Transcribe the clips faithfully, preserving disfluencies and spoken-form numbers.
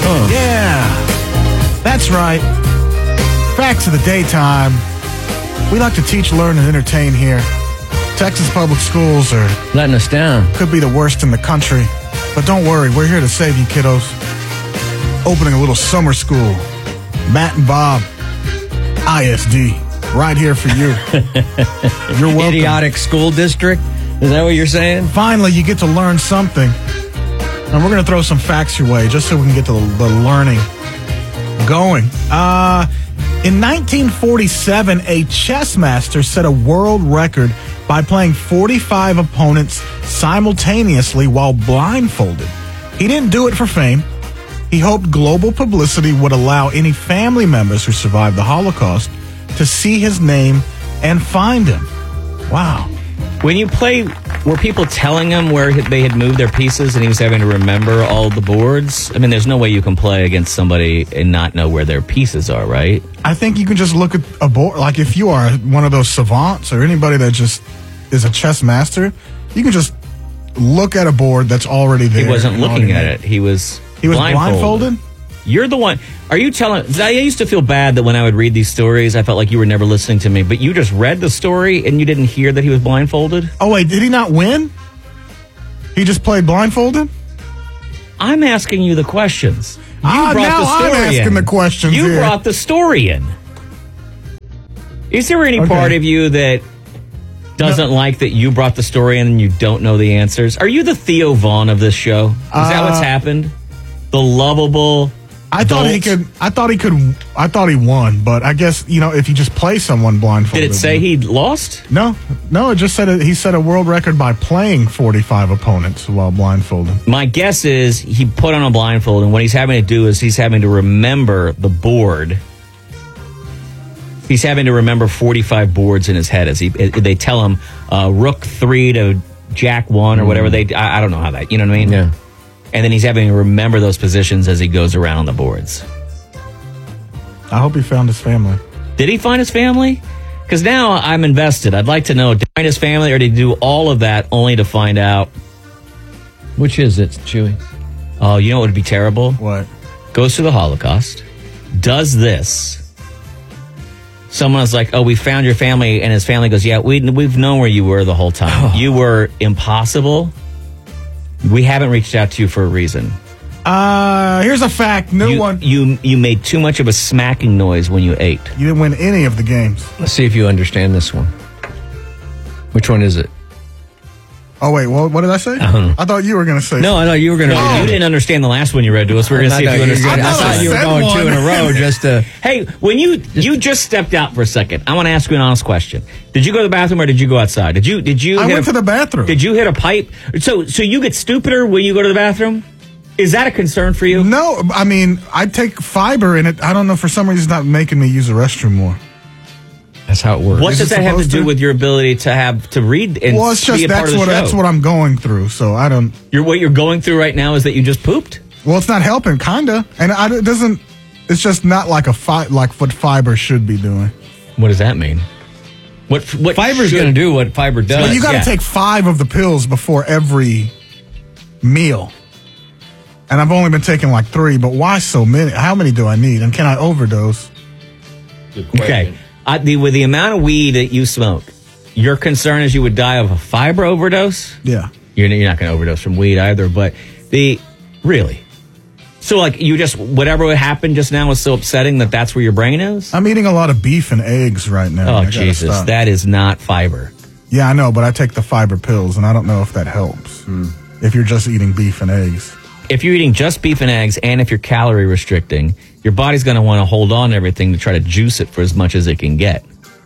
Huh. Yeah, that's right. Facts of the daytime. We like to teach, learn, and entertain here. Texas public schools are letting us down. Could be the worst in the country. But don't worry, we're here to save you, kiddos. Opening a little summer school. Matt and Bob, I S D, right here for you. You're welcome. Idiotic school district? Is that what you're saying? Finally, you get to learn something. And we're going to throw some facts your way just so we can get to the, the learning going. Uh, in nineteen forty-seven, a chess master set a world record by playing forty-five opponents simultaneously while blindfolded. He didn't do it for fame. He hoped global publicity would allow any family members who survived the Holocaust to see his name and find him. Wow. When you play, were people telling him where they had moved their pieces and he was having to remember all the boards? I mean, there's no way you can play against somebody and not know where their pieces are, right? I think you can just look at a board. Like if you are one of those savants or anybody that just is a chess master, you can just look at a board that's already there. He wasn't looking at it. He was He was blindfolded. blindfolded? You're the one. Are you telling... I used to feel bad that when I would read these stories, I felt like you were never listening to me. But you just read the story and you didn't hear that he was blindfolded? Oh, wait. Did he not win? He just played blindfolded? I'm asking you the questions. You ah, brought now the story I'm asking in. the questions You here. brought the story in. Is there any Okay. part of you that doesn't no. like that you brought the story in and you don't know the answers? Are you the Theo Vaughn of this show? Is uh, that what's happened? The lovable... I thought Don't. he could. I thought he could. I thought he won, but I guess you know if you just play someone blindfolded. Did it say he lost? No, no. It just said it, he set a world record by playing forty-five opponents while blindfolded. My guess is he put on a blindfold, and what he's having to do is he's having to remember the board. He's having to remember forty-five boards in his head as he. They tell him uh, Rook three to Jack one or whatever they. I, I don't know how that. You know what I mean? Yeah. And then he's having to remember those positions as he goes around on the boards. I hope he found his family. Did he find his family? Because now I'm invested. I'd like to know, did he find his family or did he do all of that only to find out? Which is it, Chewy? Oh, you know what would be terrible? What? Goes through the Holocaust, does this. Someone's like, oh, we found your family. And his family goes, yeah, we, we've known where you were the whole time. Oh. You were impossible. We haven't reached out to you for a reason. Uh, here's a fact. No you, one. You you made too much of a smacking noise when you ate. You didn't win any of the games. Let's see if you understand this one. Which one is it? Oh, wait. What, what did I say? I don't know. I thought you were going to say. No, I thought you were going to no, read you it. didn't understand the last one you read to us. We're going to see if you understand. I thought you were going one. two in a row just to... Hey, when you you just stepped out for a second, I want to ask you an honest question. Did you go to the bathroom or did you go outside? Did you did you? I hit went a, to the bathroom. Did you hit a pipe? So so you get stupider when you go to the bathroom? Is that a concern for you? No, I mean I take fiber in it. I don't know, for some reason it's not making me use the restroom more. That's how it works. What Is does it that have to supposed do to? with your ability to have to read and Well, it's just be a part that's of the what show? that's what I'm going through. So I don't. You're, what you're going through right now is that you just pooped? Well, it's not helping, kinda, and I, it doesn't. It's just not like a fi- like what fiber should be doing. What does that mean? What what Fiber's going to do what fiber does. But you got to yeah. take five of the pills before every meal. And I've only been taking like three, but why so many? How many do I need? And can I overdose? Okay. I, the, with the amount of weed that you smoke, your concern is you would die of a fiber overdose? Yeah. You're, you're not going to overdose from weed either, but the... Really? So, like, you just... Whatever happened just now was so upsetting that that's where your brain is? I'm eating a lot of beef and eggs right now. Oh, I gotta Jesus. stop. That is not fiber. Yeah, I know, but I take the fiber pills, and I don't know if that helps. Mm. If you're just eating beef and eggs. If you're eating just beef and eggs, and if you're calorie restricting, your body's going to want to hold on to everything to try to juice it for as much as it can get.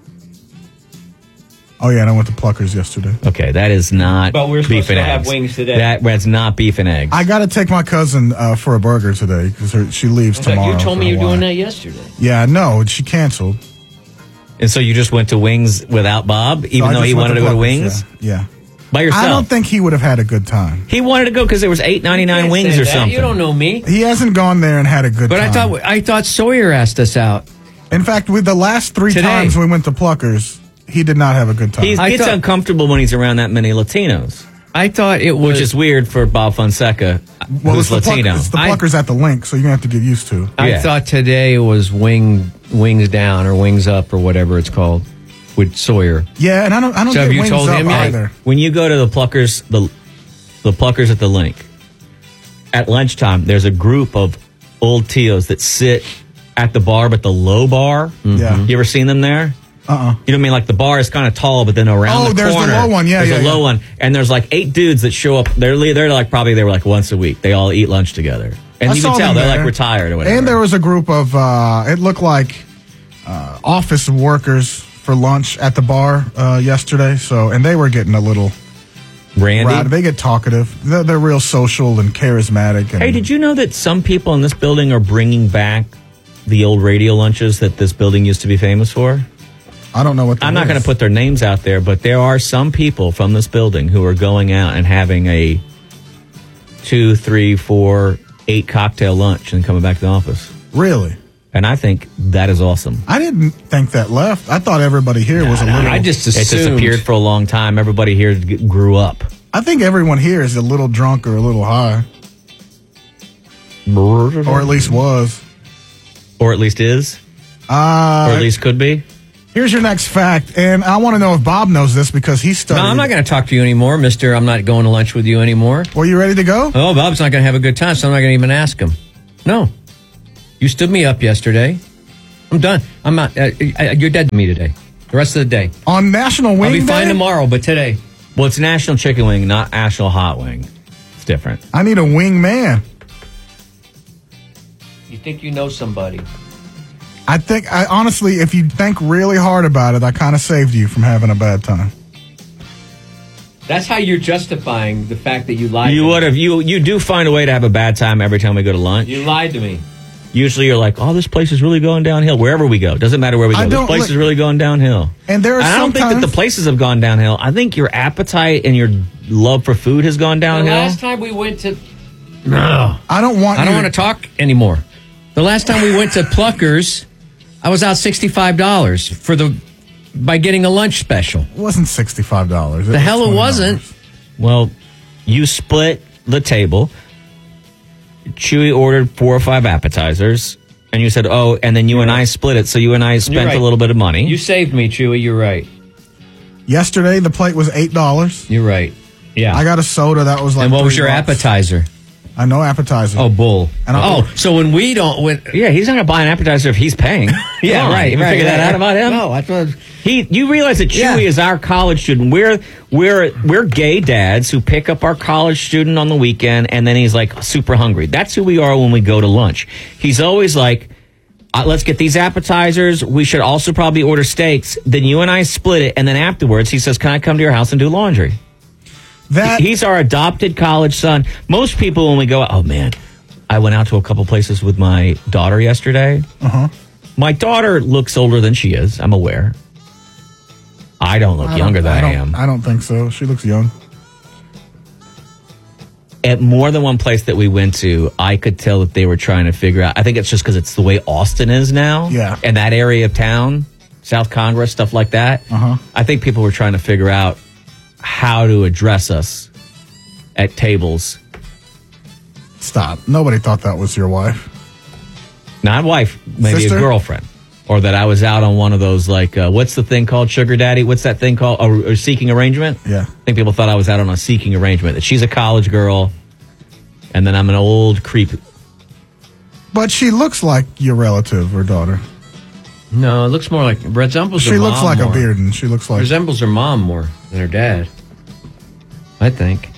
Oh, yeah, and I went to Pluckers yesterday. Okay, that is not But we're beef supposed and to have eggs. wings today. That, that's not beef and eggs. I got to take my cousin uh, for a burger today because she leaves In fact, tomorrow. you told for me a you were while. doing that yesterday. Yeah, no, she canceled. And so you just went to Wings without Bob, even So I though just he went wanted to, go to Pluckers, Wings? Yeah. yeah. By yourself? I don't think he would have had a good time. He wanted to go because there was eight ninety-nine You can't wings say or that. something. You don't know me. He hasn't gone there and had a good But time. I thought I thought Sawyer asked us out. In fact, with the last three Today. times we went to Pluckers, he did not have a good time. He I gets thought- uncomfortable when he's around that many Latinos, I thought it was... which is weird for Bob Fonseca. Well, who's it's the, Latino. pluck, it's the I- pluckers at the link, so you're going to have to get used to. I Yeah. thought today was wing wings down or wings up or whatever it's called with Sawyer. Yeah, and I don't, I don't So get have you wings told up him yet? either. When you go to the pluckers, the the pluckers at the link, at lunchtime, there's a group of old tios that sit at the bar, but the low bar. Yeah. You ever seen them there? Uh-uh. You know what I mean? Like the bar is kind of tall, but then around Oh, the there's the corner, low one. Yeah, there's yeah, a low yeah. one, and there's like eight dudes that show up. They're li- they're like probably they were like once a week. They all eat lunch together, and I you saw can tell them they're there. like retired or whatever. And there was a group of, uh, it looked like uh, office workers for lunch at the bar uh, yesterday. So, and they were getting a little Randy. rowdy. They get talkative. They're, they're real social and charismatic. And Hey, did you know that some people in this building are bringing back the old radio lunches that this building used to be famous for? I don't know what. I'm that not going is. to put their names out there, but there are some people from this building who are going out and having a two, three, four, eight cocktail lunch and coming back to the office. Really? And I think that is awesome. I didn't think that left. I thought everybody here was a little. I just It assumed. disappeared for a long time. Everybody here g- grew up. I think everyone here is a little drunk or a little high, or at least was. Or at least is. Uh, Or at least could be. Here's your next fact, and I want to know if Bob knows this because he No, studied. I'm not going to talk to you anymore, Mister I'm not going to lunch with you anymore. Were you ready to go? Oh, Bob's not going to have a good time, so I'm not going to even ask him. No. You stood me up yesterday. I'm done. I'm not. Uh, uh, you're dead to me today. The rest of the day. On National Wing I'll be Day? fine tomorrow, but today. Well, it's National Chicken Wing, not National Hot Wing. It's different. I need a wing man. You think you know somebody. I think, I honestly, if you think really hard about it, I kind of saved you from having a bad time. That's how you're justifying the fact that you lied You to would me. have. You you do find a way to have a bad time every time we go to lunch. You lied to me. Usually you're like, oh, this place is really going downhill. Wherever we go. Doesn't matter where we I go. This don't place li- is really going downhill. And there are And I don't think that the sometimes- places have gone downhill. I think your appetite and your love for food has gone The downhill. last time we went to... I don't want I don't you want to talk anymore. The last time we went to Pluckers, I was out sixty-five dollars for the by getting a lunch special. It wasn't sixty-five dollars. The hell it wasn't. Well, you split the table. Chewy ordered four or five appetizers. And you said, oh, and then you and I split it. So you and I spent right. a little bit of money. You saved me, Chewy. You're right. Yesterday, the plate was eight dollars. You're right. Yeah. I got a soda that was like and what was three your bucks. appetizer? I know appetizer. Oh, bull. And I'll- oh, so when we don't... When, yeah, he's not going to buy an appetizer if he's paying. yeah, Come on, right. You ever right, figure that right. out about him? No, I thought... He, you realize that Chewy Yeah. is our college student. We're we're we're gay dads who pick up our college student on the weekend, and then he's like super hungry. That's who we are when we go to lunch. He's always like, uh, "Let's get these appetizers. We should also probably order steaks." Then you and I split it, and then afterwards he says, "Can I come to your house and do laundry?" that He's our adopted college son. Most people, when we go, oh man, I went out to a couple places with my daughter yesterday. Uh-huh. My daughter looks older than she is. I'm aware. I don't look I younger don't- than I, don't- am. I don't think so. She looks young. At more than one place that we went to, I could tell that they were trying to figure out. I think it's just because it's the way Austin is now. Yeah. And that area of town, South Congress, stuff like that. Uh-huh. I think people were trying to figure out how to address us at tables. Stop. Nobody thought that was your wife. Not wife, maybe Sister? a girlfriend. Or that I was out on one of those, like, uh, what's the thing called, sugar daddy? What's that thing called? A, a seeking arrangement? Yeah. I think people thought I was out on a seeking arrangement. That she's a college girl, and then I'm an old creep. But she looks like your relative or daughter. No, it looks more like... Resembles She her looks mom like more. a Bearden. She looks like... Resembles her mom more than her dad. I think.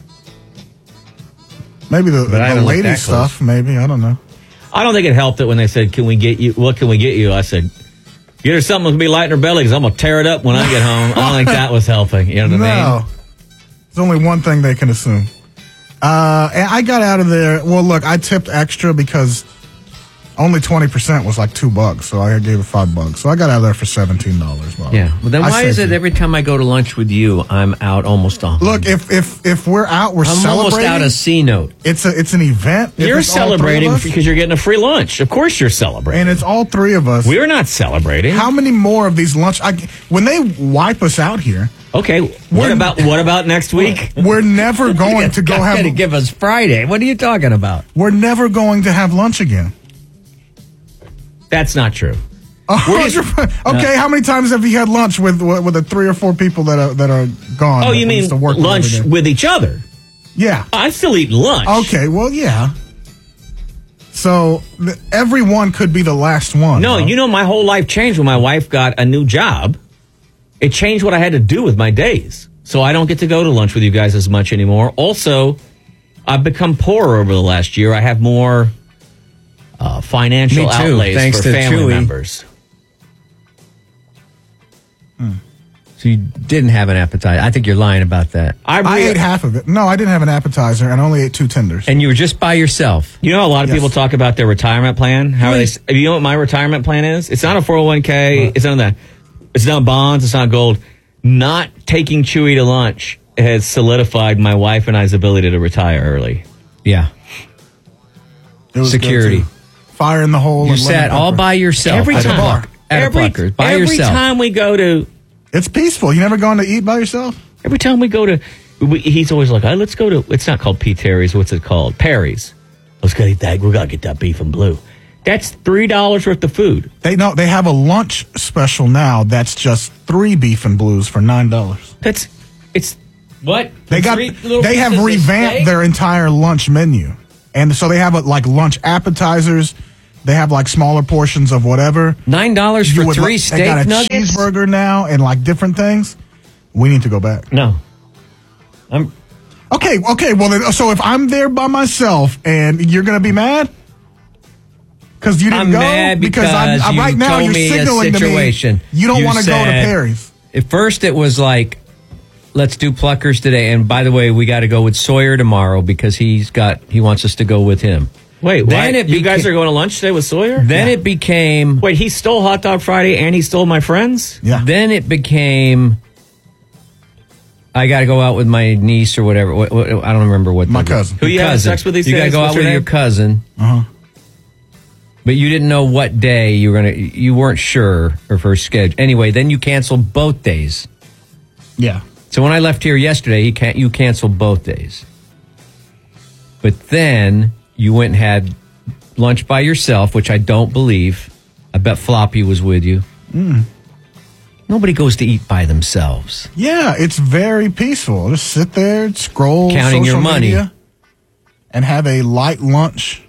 Maybe the, But I the haven't looked lady that close. stuff, maybe. I don't know. I don't think it helped that when they said, can we get you, what can we get you? I said, get her something that's going to be light in her belly because I'm going to tear it up when I get home. I don't think that was helping. You know what I No. mean? There's only one thing they can assume. Uh, and I got out of there. Well, look, I tipped extra because only twenty percent was like two bucks. So I gave it five bucks. So I got out of there for seventeen dollars. Bob. Yeah. Well, then I why is saved it you. every time I go to lunch with you, I'm out almost a hundred? Look, if, if, if we're out, we're I'm celebrating. almost out a C note. It's a it's an event. If You're it's all three of celebrating us, because you're getting a free lunch. Of course you're celebrating. and it's all three of us. We're not celebrating. How many more of these lunch? I, when they wipe us out here, Okay, what We're- about what about next week? We're never going to go Got have. to give us Friday. What are you talking about? We're never going to have lunch again. That's not true. A hundred per- okay, how many times have you had lunch with with the three or four people that are that are gone? Oh, that you we mean used to work with lunch every day? with each other? Yeah. I still eat lunch. Okay. Well, yeah. So th- everyone could be the last one. No, huh? you know, my whole life changed when my wife got a new job. It changed what I had to do with my days. So I don't get to go to lunch with you guys as much anymore. Also, I've become poorer over the last year. I have more uh, financial Me too, outlays thanks for to family Chewy. members. So you didn't have an appetite. I think you're lying about that. I, I re- ate half of it. No, I didn't have an appetizer and only ate two tenders. And you were just by yourself. You know, a lot of Yes. people talk about their retirement plan. How are they? Please. You know what my retirement plan is? It's not a four oh one k. It's not that. It's not bonds. It's not gold. Not taking Chewy to lunch has solidified my wife and I's ability to retire early. Yeah. It was Security. good, too. Fire in the hole. You and lemon sat all pepper. by yourself. Every at a time. Pluck- At every a Pluckers. By every yourself. time we go to, It's peaceful. You never gone to eat by yourself? every time we go to, we, he's always like, oh, let's go to. It's not called P. Terry's. What's it called? Perry's. Let's go eat that. We gotta get that beef and blue. That's three dollars worth of food. They know they have a lunch special now. That's just three beef and blues for nine dollars. That's it's what They got. Three little They have pieces of revamped steak? their entire lunch menu, and so they have a, like lunch appetizers. They have like smaller portions of whatever. Nine dollars You for would three like- steak They got a nuggets. cheeseburger now and like different things. We need to go back. No. I'm, Okay, okay. Well, then, so if I'm there by myself and you're gonna be mad because you didn't I'm go mad because I'm, I'm- you right now told you're me a signaling situation. to me you don't You want to go to said- Perry's. At first, it was like, let's do Pluckers today. And by the way, we got to go with Sawyer tomorrow because he's got he wants us to go with him. Wait, Then why? it you guys beca- are going to lunch today with Sawyer? Then it became. Wait, he stole Hot Dog Friday and he stole my friends? Yeah. Then it became. I got to go out with my niece or whatever. What, what, I don't remember what. My the- cousin. Who you your having cousin. sex with these You got to days? go What's out her with name? your cousin. Uh huh. But you didn't know what day you were gonna. You weren't sure of her schedule. Anyway, then you canceled both days. Yeah. So when I left here yesterday, he can't. You canceled both days. But then you went and had lunch by yourself, which I don't believe. I bet Floppy was with you. Mm. Nobody goes to eat by themselves. Yeah, it's very peaceful. Just sit there, scroll, Counting your social money. media, and have a light lunch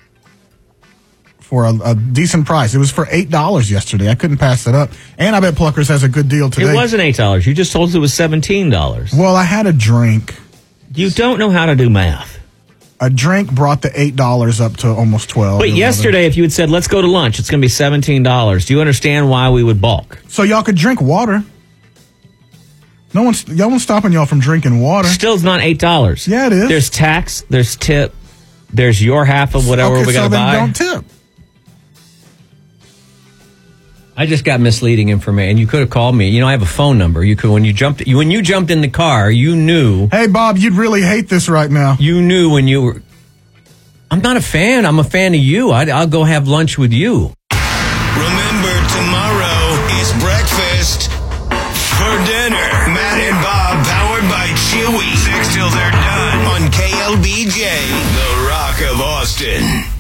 for a, a decent price. It was for eight dollars yesterday. I couldn't pass it up. And I bet Pluckers has a good deal today. It wasn't eight dollars. You just told us it was seventeen dollars. Well, I had a drink. You don't know how to do math. A drink brought the eight dollars up to almost twelve. Wait, or yesterday, if you had said, let's go to lunch, it's going to be seventeen dollars. Do you understand why we would balk? whatever. So y'all could drink water. No one's y'all one's stopping y'all from drinking water. Still's not eight dollars. Yeah, it is. There's tax, there's tip, there's your half of whatever okay, we got so to then buy. don't tip. I just got misleading information. You could have called me. You know, I have a phone number. You could when you jumped you when you jumped in the car. You knew. Hey, Bob, you'd really hate this right now. You knew when you were. I'm not a fan. I'm a fan of you. I, I'll go have lunch with you. Remember, tomorrow is breakfast for dinner. Matt and Bob, powered by Chewy. Six till they're done on K L B J, the Rock of Austin.